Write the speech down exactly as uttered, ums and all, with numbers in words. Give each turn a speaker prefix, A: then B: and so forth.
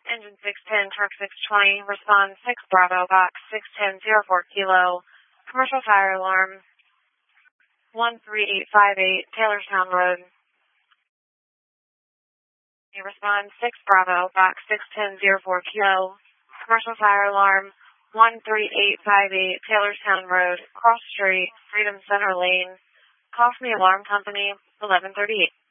A: Engine six ten, truck six twenty, respond six Bravo, box six ten zero four kilo, commercial fire alarm, one three eight five eight, Taylorstown Road. You respond six Bravo, box six ten zero four kilo, commercial fire alarm, one three eight five eight, Taylorstown Road, cross street, Freedom Center Lane. Call from the alarm company, eleven thirty-eight.